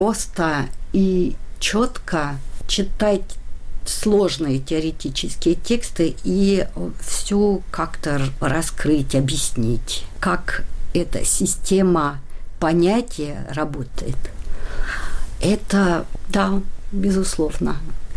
просто и четко читать сложные теоретические тексты и все как-то раскрыть, объяснить, как эта система понятия работает. Это, да, безусловно.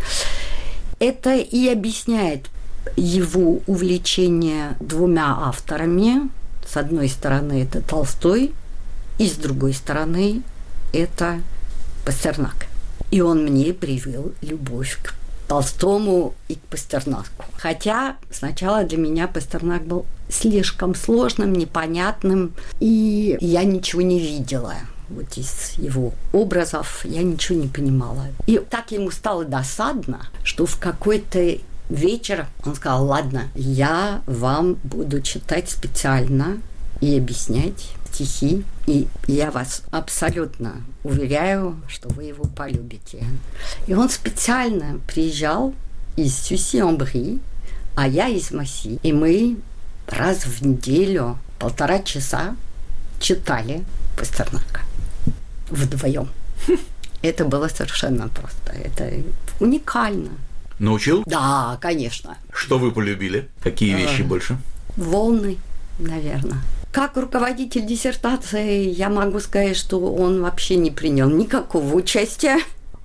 Это и объясняет его увлечение двумя авторами. С одной стороны, это Толстой, и с другой стороны, это Пастернак. И он мне привил любовь к Толстому и к Пастернаку. Хотя сначала для меня Пастернак был слишком сложным, непонятным, и я ничего не видела. Вот из его образов я ничего не понимала. И так ему стало досадно, что в какой-то вечер он сказал: ладно, я вам буду читать специально и объяснять стихи, и я вас абсолютно уверяю, что вы его полюбите. И он специально приезжал из Сюсси-en-Бrie, а я из Масси. И мы раз в неделю 1,5 часа читали Пастернака вдвоем. Это было совершенно просто. Это уникально. Научил? Да, конечно. Что вы полюбили? Какие вещи больше? Волны, наверное. Как руководитель диссертации я могу сказать, что он вообще не принял никакого участия.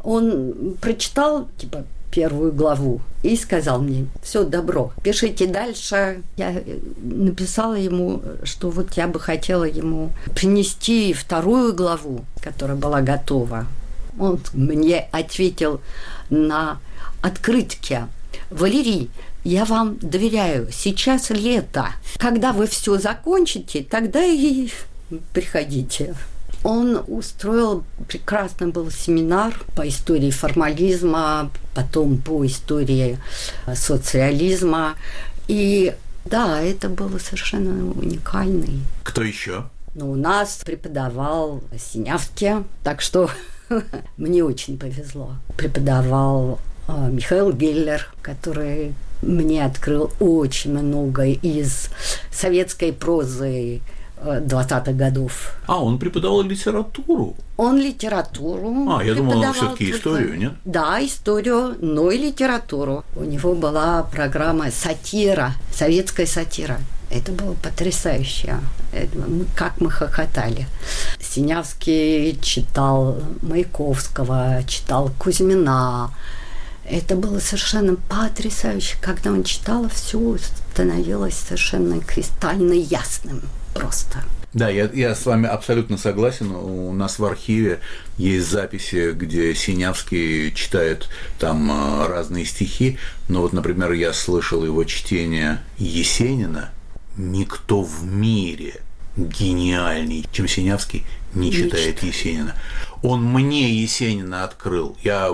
Он прочитал, первую главу и сказал мне: все, добро, пишите дальше. Я написала ему, что вот я бы хотела ему принести 2 главу, которая была готова. Он мне ответил на открытке: Валерий, я вам доверяю, сейчас лето. Когда вы все закончите, тогда и приходите. Он устроил, прекрасный был семинар по истории формализма, потом по истории социализма. И да, это было совершенно уникально. Кто еще? У нас преподавал Синявский, так что мне очень повезло. Преподавал Михаил Геллер, который мне открыл очень много из советской прозы 20-х годов. Он преподавал литературу. Он литературу. Я думал, он все-таки историю, нет? Да, историю, но и литературу. У него была программа «Сатира», советская сатира. Это было потрясающе. Как мы хохотали. Синявский читал Маяковского, читал Кузьмина. Это было совершенно потрясающе. Когда он читал, все становилось совершенно кристально ясным. Просто. Да, я с вами абсолютно согласен. У нас в архиве есть записи, где Синявский читает там разные стихи. Но вот, например, я слышал его чтение Есенина. Никто в мире гениальней, чем Синявский, не читает Есенина. Он мне Есенина открыл. Я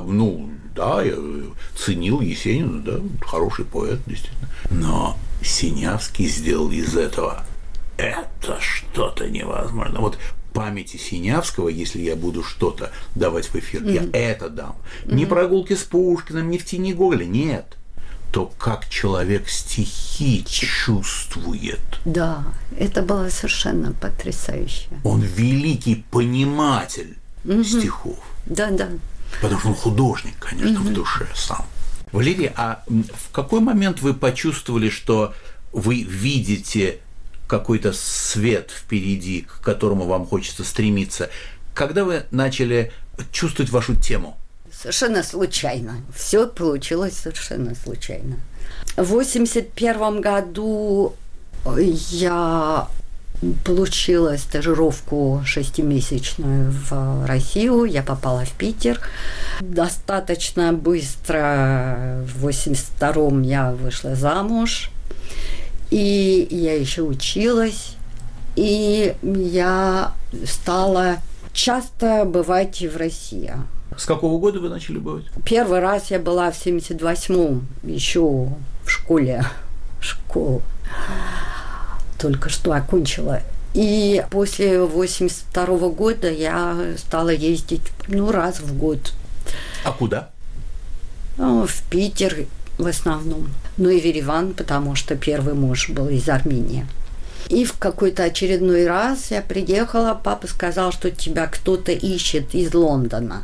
ценил Есенина, да, хороший поэт, действительно. Но Синявский сделал из этого это что-то невозможно. Вот памяти Синявского, если я буду что-то давать в эфир, я это дам. Не прогулки с Пушкиным, не в тени Гоголя, нет. То, как человек стихи чувствует. Да, это было совершенно потрясающе. Он великий пониматель стихов. Да. Потому что он художник, конечно, в душе сам. Валерий, а в какой момент вы почувствовали, что вы видите какой-то свет впереди, к которому вам хочется стремиться? Когда вы начали чувствовать вашу тему? Совершенно случайно. Все получилось совершенно случайно. В 1981 году я получила стажировку 6-месячную в Россию. Я попала в Питер. Достаточно быстро в 1982 я вышла замуж. И я еще училась. И я стала часто бывать в России. С какого года вы начали бывать? Первый раз я была в 1978-м, еще в школе. Школу только что окончила. И после 1982 года я стала ездить раз в год. А куда? В Питер в основном. Ну и в Ереван, потому что первый муж был из Армении. И в какой-то очередной раз я приехала, папа сказал, что тебя кто-то ищет из Лондона.